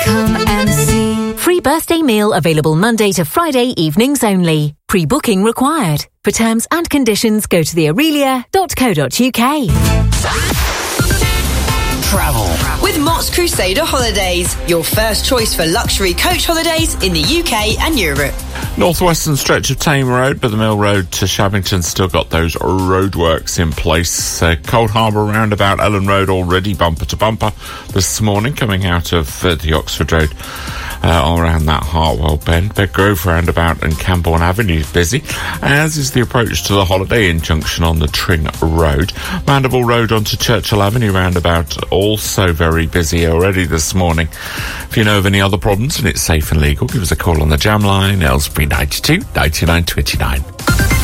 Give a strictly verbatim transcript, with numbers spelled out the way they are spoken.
Come and see. Free birthday meal available Monday to Friday evenings only. Pre-booking required. For terms and conditions, go to the aurelia dot co dot uk. Travel with Mott's Crusader Holidays, your first choice for luxury coach holidays in the U K and Europe. Northwestern stretch of Tame Road, but the Mill Road to Shabington still got those roadworks in place. Uh, Cold Harbour roundabout, Ellen Road already bumper to bumper this morning coming out of uh, the Oxford Road. Uh, around that Hartwell bend. Bedgrove roundabout and Camborne Avenue is busy, as is the approach to the Holiday Inn junction on the Tring Road. Mandeville Road onto Churchill Avenue roundabout also very busy already this morning. If you know of any other problems and it's safe and legal, give us a call on the Jam line, Aylesbury ninety-two, ninety-nine, twenty-nine.